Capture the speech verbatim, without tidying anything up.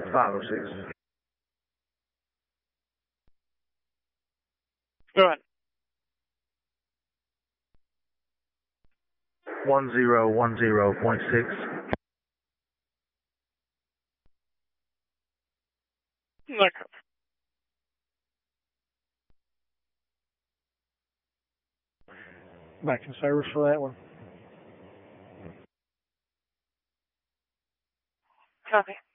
five oh six. Go ahead. one zero one zero point six. Okay. Back in service for that one. Copy.